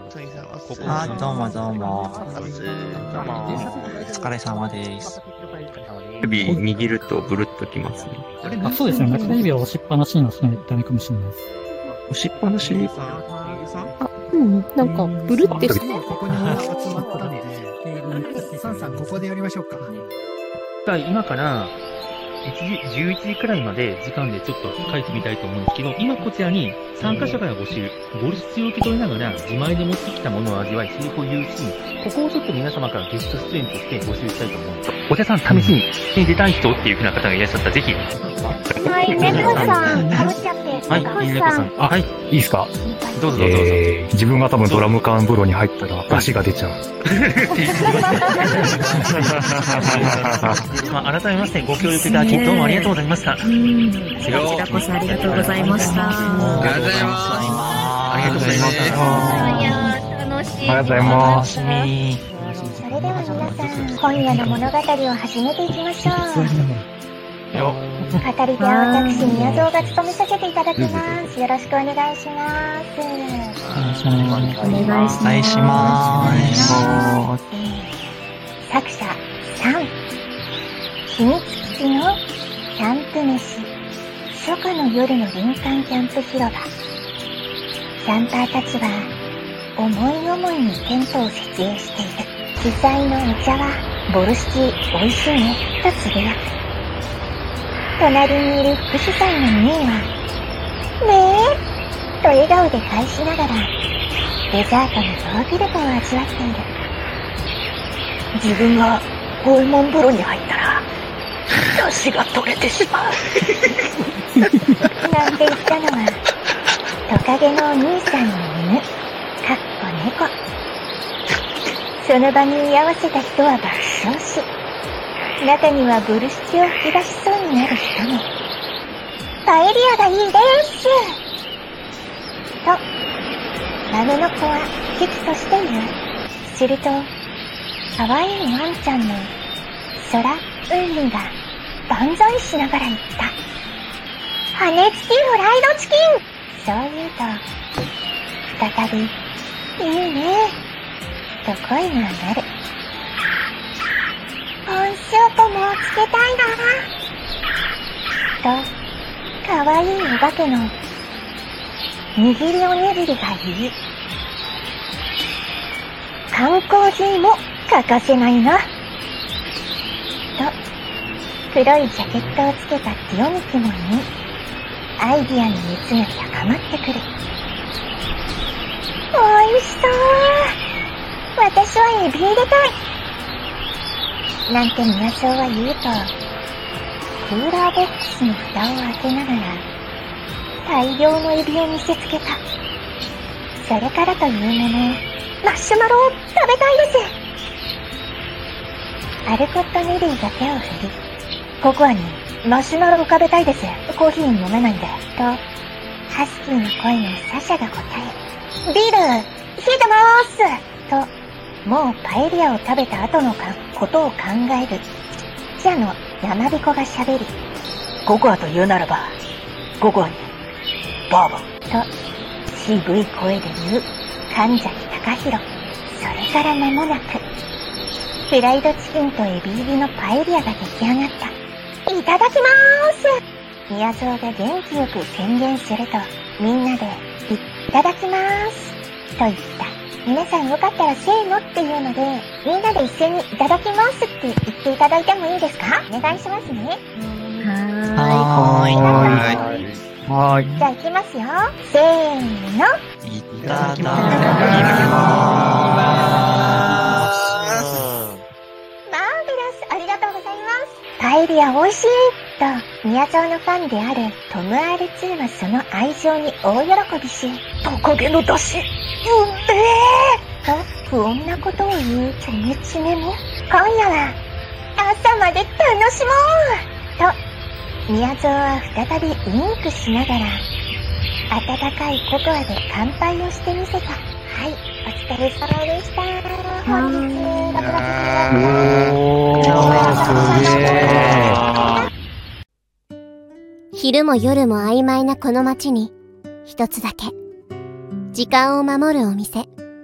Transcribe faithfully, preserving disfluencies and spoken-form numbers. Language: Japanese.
あ、どうもどうも。 どうも。 お疲れ様です。 指握るとブルッときますね。 あ、そうですね。中指を押しっぱなしのしないとダメかもしれないです。 押しっぱなしあ、うん、なんか、ブルってして。 ここに集まったんで、サンさんここでやりましょうか。 今から、いちじ、じゅういちじくらいまで時間でちょっと書いてみたいと思うんですけど、今こちらに参加者から募集、ボルシチを受け取りながら自前で持ってきたものを味わい、セリフを言うシーン、ここをちょっと皆様からゲスト出演として募集したいと思うんです。お茶さん、試しに出たい人っていう風な方がいらっしゃったら、ぜひ。 はい、猫さん、かぶっちゃって。 はい、猫さん。 あ、はい。いいですか？ どうぞどうぞどうぞ。 えー、自分が多分ドラム缶風呂に入ったら出汁が出ちゃう。 まあ、改めましてご協力いただきどうもありがとうございました。こちらこそありがとうございました。 ありがとうございます。 ありがとうございました。 いやー、楽しい。 ありがとうございます。 それでは皆さん、今夜の物語を始めていきましょう。 よ語り手は私、宮蔵が務めさせていただきます。よろしくお願いします。 お願いします。 お願いします。 お願いします。 作者さん、秘密基地のキャンプ飯、初夏の夜の林間キャンプ広場。キャンパーたちは思い思いにテントを設営している。主催のお茶はボルシチ美味しいねとつぶやく。隣にいる副主催のミーはねえと笑顔で返しながらデザートのヨーグルトを味わっている。自分がホルモン風呂に入ったら出汁が取れてしまうなんて言ったのはトカゲのお兄さんの犬、かっこ猫。その場に居合わせた人は爆笑し、中にはブルシチを吹き出しそうになる人も。パエリアがいいですと豆の子は危機として言う。すると可愛いワンちゃんの空うんみが万歳しながら言った。羽根付きフライドチキン。そう言うと再びいいねと声が上がる。温スープもつけたいなと可愛いお化けの握りおにぎりが言い、缶コーヒーも欠かせないなと黒いジャケットをつけたティオミキも言い、アイディアの熱が高まってくる。おいしそう。私はエビ入れたいなんて宮蔵は言うと、クーラーボックスの蓋を開けながら大量のエビを見せつけた。それからというもの、マッシュマロを食べたいです。アルコット・ネリーが手を振り、ココアにマシュマロを食べたいです。コーヒー飲めないんで。と、ハスキーの声のサシャが答え、ビール、冷えてまーすと、もうパエリアを食べた後のかことを考える、ちっちゃの山彦が喋り、ココアと言うならば、ココアに、バーボンと、渋い声で言う、神崎隆弘。それから間もなく、フライドチキンとエビ入りのパエリアが出来上がった。いただきまーす。宮蔵が元気よく宣言すると、みんなで、いただきまーす。と言った。皆さんよかったらせーのっていうので、みんなで一斉にいただきますって言っていただいてもいいですか？お願いしますね。 はーい。 はーい。はーい。 じゃあ行きますよ。せーの。 いただきます。 ありがとうございます。パエリア美味しいと、宮蔵のファンであるトム アールツー はその愛情に大喜びし、トカゲの出汁、うんめーと不穏なことを言うチョメチメも、今夜は朝まで楽しもうと、宮蔵は再びウインクしながら、温かいココアで乾杯をしてみせた。はい、お疲れ様でした。本日、ろくがつ昼も夜も曖昧なこの街に、一つだけ、時間を守るお店。